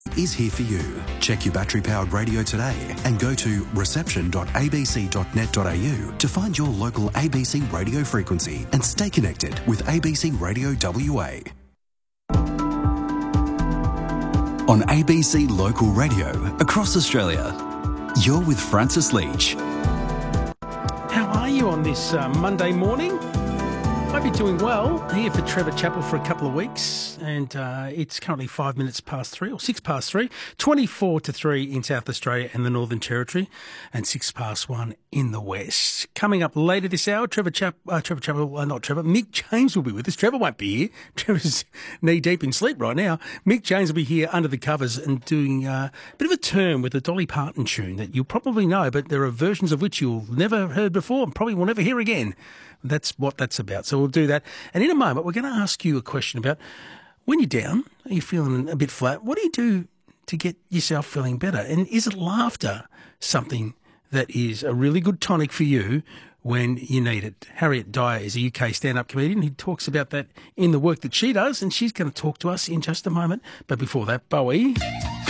is here for you. Check your battery-powered radio today and go to reception.abc.net.au to find your local ABC radio frequency and stay connected with ABC Radio WA. On ABC Local Radio across Australia, you're with Francis Leach. How are you on this Monday morning? Hope you're doing well. Here for Trevor Chappell for a couple of weeks, and it's currently 5 minutes past 3, or 6 past 3, 24 to 3 in South Australia and the Northern Territory, and 6 past 1 in the West. Coming up later this hour, Mick James will be with us. Trevor won't be here. Trevor's knee deep in sleep right now. Mick James will be here under the covers and doing a bit of a turn with a Dolly Parton tune that you'll probably know, but there are versions of which you'll never heard before and probably will never hear again. That's what that's about. So we'll do that. And in a moment, we're going to ask you a question about when you're down, are you feeling a bit flat? What do you do to get yourself feeling better? And is laughter something that is a really good tonic for you when you need it? Harriet Dyer is a UK stand-up comedian. He talks about that in the work that she does, and she's going to talk to us in just a moment. But before that, Bowie.